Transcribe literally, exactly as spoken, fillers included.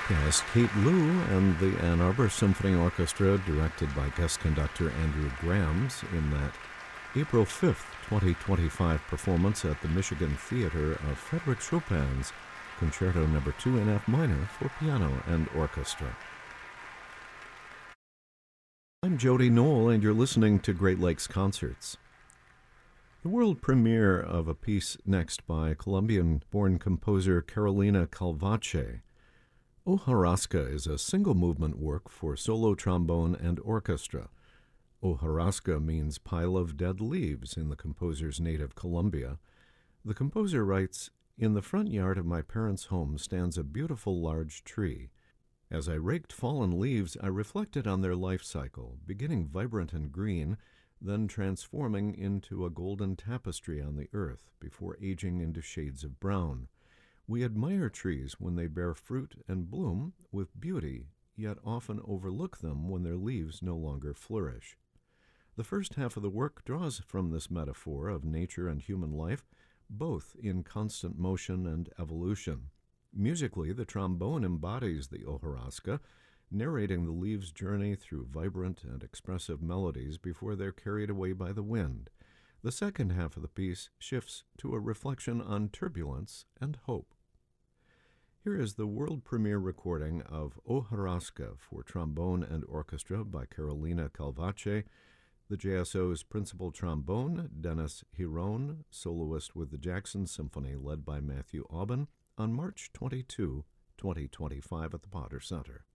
Pianist Kate Lou and the Ann Arbor Symphony Orchestra, directed by guest conductor Andrew Grams, in that April fifth, twenty twenty-five performance at the Michigan Theater of Frédéric Chopin's Concerto Number two in F minor for piano and orchestra. I'm Jody Knoll, and you're listening to Great Lakes Concerts. The world premiere of a piece next by Colombian-born composer Carolina Calvache. Hojarasca is a single-movement work for solo trombone and orchestra. Hojarasca means pile of dead leaves in the composer's native Colombia. The composer writes, "In the front yard of my parents' home stands a beautiful large tree. As I raked fallen leaves, I reflected on their life cycle, beginning vibrant and green, then transforming into a golden tapestry on the earth before aging into shades of brown. We admire trees when they bear fruit and bloom with beauty, yet often overlook them when their leaves no longer flourish." The first half of the work draws from this metaphor of nature and human life, both in constant motion and evolution. Musically, the trombone embodies the hojarasca, narrating the leaves' journey through vibrant and expressive melodies before they're carried away by the wind. The second half of the piece shifts to a reflection on turbulence and hope. Here is the world premiere recording of Hojarasca for trombone and orchestra by Carolina Calvache, the J S O's principal trombone, Dennis Giron, soloist with the Jackson Symphony led by Matthew Aubin, on March twenty-second, twenty twenty-five at the Potter Center.